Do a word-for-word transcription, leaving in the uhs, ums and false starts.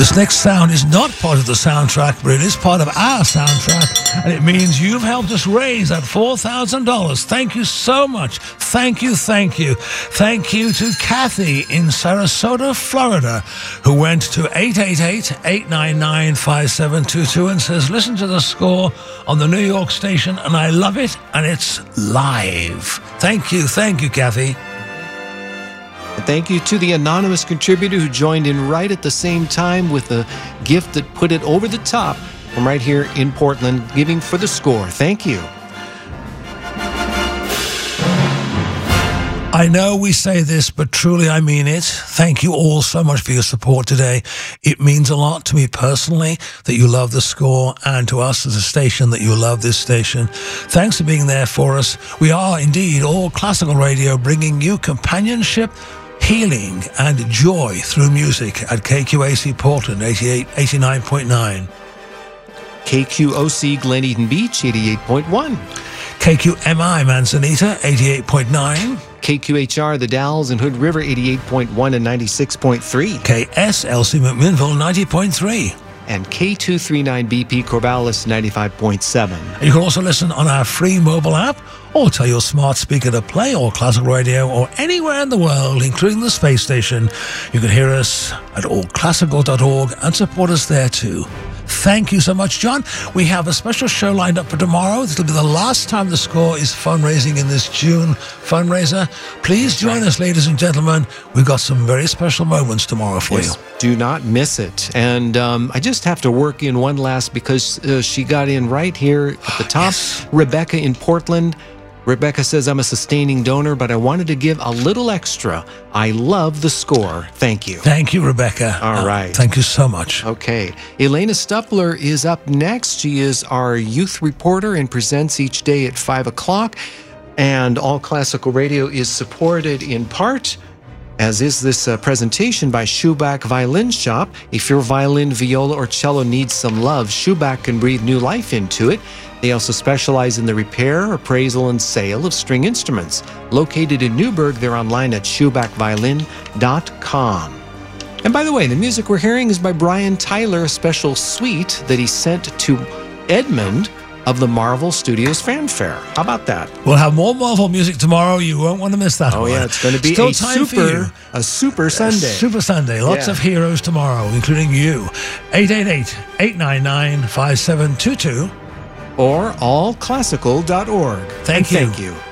This next sound is not part of the soundtrack, but it is part of our soundtrack, and it means you've helped us raise that four thousand dollars. Thank you so much. Thank you, thank you. Thank you to Kathy in Sarasota, Florida, who went to eight eight eight, eight nine nine, five seven two two and says, listen to the score on the New York station, and I love it, and it's live. Thank you, thank you, Kathy. And thank you to the anonymous contributor who joined in right at the same time with a gift that put it over the top from right here in Portland, giving for the score. Thank you. I know we say this, but truly I mean it. Thank you all so much for your support today. It means a lot to me personally that you love the score, and to us as a station that you love this station. Thanks for being there for us. We are indeed All Classical Radio, bringing you companionship, healing and joy through music at K Q A C Portland eighty-eight, eighty-nine point nine. K Q O C Glen Eden Beach eighty-eight point one. K Q M I Manzanita eighty-eight point nine. K Q H R The Dalles and Hood River eighty-eight point one and ninety-six point three. K S L C McMinnville ninety point three. And K two thirty-nine B P Corvallis ninety-five point seven. You can also listen on our free mobile app, or tell your smart speaker to play All Classical Radio, or anywhere in the world, including the space station. You can hear us at all classical dot org and support us there too. Thank you so much, John. We have a special show lined up for tomorrow. This will be the last time the score is fundraising in this June fundraiser. Please join us, ladies and gentlemen. We've got some very special moments tomorrow for yes, you. Do not miss it. And um, I just have to work in one last, because uh, she got in right here at the top. Yes. Rebecca in Portland. Rebecca says, I'm a sustaining donor, but I wanted to give a little extra. I love the score. Thank you. Thank you, Rebecca. All right. Uh, thank you so much. Okay. Elena Stupler is up next. She is our youth reporter and presents each day at five o'clock. And All Classical Radio is supported in part, as is this uh, presentation, by Schubach Violin Shop. If your violin, viola, or cello needs some love, Schubach can breathe new life into it. They also specialize in the repair, appraisal, and sale of string instruments. Located in Newburgh, they're online at schubach violin dot com. And by the way, the music we're hearing is by Brian Tyler, a special suite that he sent to Edmund of the Marvel Studios Fanfare. How about that? We'll have more Marvel music tomorrow. You won't want to miss that Oh one. yeah, it's going to be Still a time super, a super Sunday. A super Sunday. Lots yeah. of heroes tomorrow, including you. eight eight eight, eight nine nine, five seven two two. Or all classical dot org. Thank and you. Thank you.